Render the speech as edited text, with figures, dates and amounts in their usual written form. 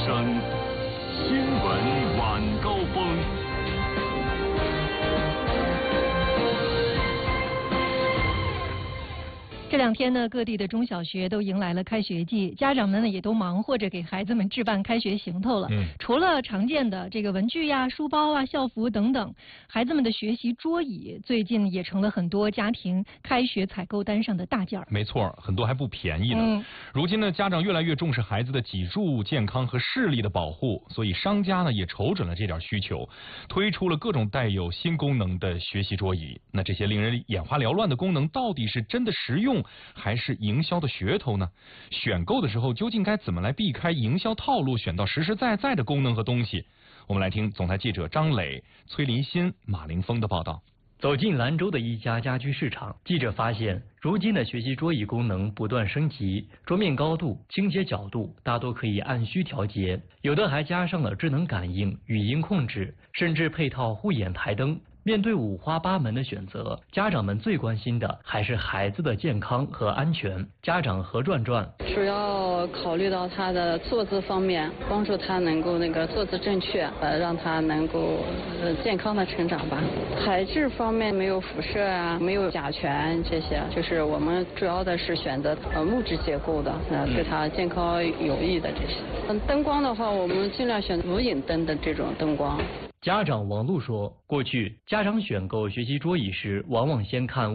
声，新闻晚高峰。 这两天呢，各地的中小学都迎来了开学季，家长们呢也都忙活着给孩子们置办开学行头了。除了常见的这个文具呀、书包啊、校服等等，孩子们的学习桌椅最近也成了很多家庭开学采购单上的大件儿。 没错，很多还不便宜呢。如今呢，家长越来越重视孩子的脊柱健康和视力的保护，所以商家呢也瞅准了这点需求，推出了各种带有新功能的学习桌椅。那这些令人眼花缭乱的功能，到底是真的实用，还是营销的噱头呢？选购的时候究竟该怎么来避开营销套路，选到实实在在的功能和东西？我们来听总台记者张磊、崔林新、马凌峰的报道。 走进兰州的一家家居市场，记者发现，如今的学习桌椅功能不断升级，桌面高度、倾斜角度大多可以按需调节，有的还加上了智能感应、语音控制，甚至配套护眼台灯。面对五花八门的选择，家长们最关心的还是孩子的健康和安全。家长何转转主要考虑到他的坐姿方面，帮助他能够坐姿正确，让他能够健康的成长吧。材质方面没有辐射啊，没有甲醛这些，就是我们主要的是选择木质结构的，对他健康有益的这些。灯光的话，我们尽量选无影灯的这种灯光。 家长王璐说，过去家长选购学习桌椅时，往往先看